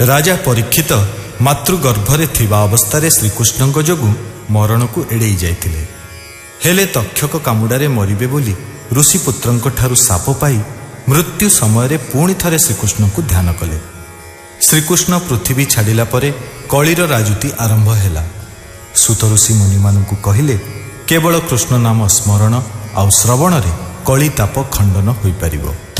ରାଜା ପରୀକ୍ଷିତ ମାତୃଗର୍ଭରେ ଥିବା ଅବସ୍ଥାରେ ଶ୍ରୀକୃଷ୍ଣଙ୍କ ଯୋଗୁଁ ମରଣକୁ ଏଡ଼େଇ ଯାଇଥିଲେ। ହେଲେ ତକ୍ଷକ କାମୁଡ଼ାରେ ମରିବେ ବୋଲି ଋଷିପୁତ୍ରଙ୍କ ଠାରୁ ଶାପ ପାଇ ମୃତ୍ୟୁ ସମୟରେ ପୁଣି ଥରେ ଶ୍ରୀକୃଷ୍ଣଙ୍କୁ ଧ୍ୟାନ କଲେ। ଶ୍ରୀକୃଷ୍ଣ ପୃଥିବୀ ଛାଡ଼ିଲା ପରେ କଳିର ରାଜୁତି ଆରମ୍ଭ ହେଲା। ସୂତ ଋଷି ମୁନିମାନଙ୍କୁ କହିଲେ, କେବଳ କୃଷ୍ଣ ନାମ ସ୍ମରଣ ଆଉ ଶ୍ରବଣରେ କଳି ତାପ ଖଣ୍ଡନ ହୋଇପାରିବ।